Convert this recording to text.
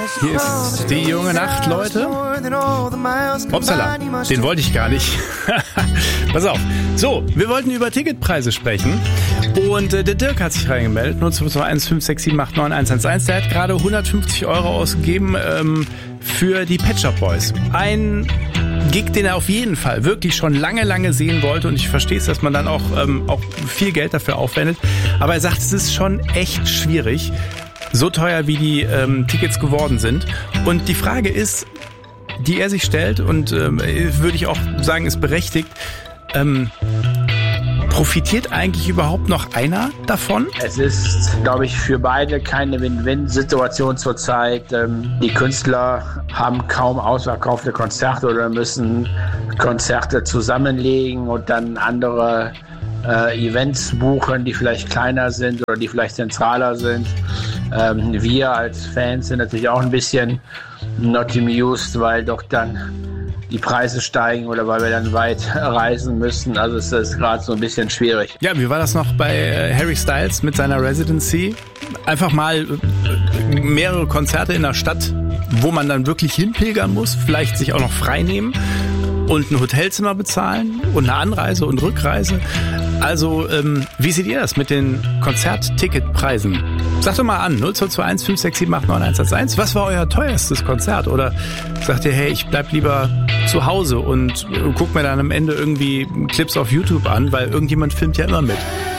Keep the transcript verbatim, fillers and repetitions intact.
Hier ist die junge Nacht, Leute. Upsala, den wollte ich gar nicht. Pass auf. So, wir wollten über Ticketpreise sprechen. Und äh, der Dirk hat sich reingemeldet. null zwei zwei eins fünf sechs sieben acht neun eins eins eins. Der hat gerade hundertfünfzig Euro ausgegeben ähm, für die Pet Shop Boys. Ein Gig, den er auf jeden Fall wirklich schon lange, lange sehen wollte. Und ich verstehe es, dass man dann auch, ähm, auch viel Geld dafür aufwendet. Aber er sagt, es ist schon echt schwierig. So teuer, wie die ähm, Tickets geworden sind. Und die Frage ist, die er sich stellt, und ähm, würde ich auch sagen, ist berechtigt, ähm, profitiert eigentlich überhaupt noch einer davon? Es ist, glaube ich, für beide keine Win-Win-Situation zurzeit. Die Künstler haben kaum ausverkaufte Konzerte oder müssen Konzerte zusammenlegen und dann andere äh, Events buchen, die vielleicht kleiner sind oder die vielleicht zentraler sind. Ähm, wir als Fans sind natürlich auch ein bisschen not amused, weil doch dann die Preise steigen oder weil wir dann weit reisen müssen. Also es ist gerade so ein bisschen schwierig. Ja, wie war das noch bei äh, Harry Styles mit seiner Residency? Einfach mal äh, mehrere Konzerte in der Stadt, wo man dann wirklich hinpilgern muss, vielleicht sich auch noch frei nehmen und ein Hotelzimmer bezahlen und eine Anreise und Rückreise. Also, ähm, wie seht ihr das mit den Konzertticketpreisen? Sagt doch mal an, null zwei zwei eins fünf sechs sieben acht neun eins eins eins. Was war euer teuerstes Konzert? Oder sagt ihr, hey, ich bleib lieber zu Hause und guck mir dann am Ende irgendwie Clips auf YouTube an, weil irgendjemand filmt ja immer mit.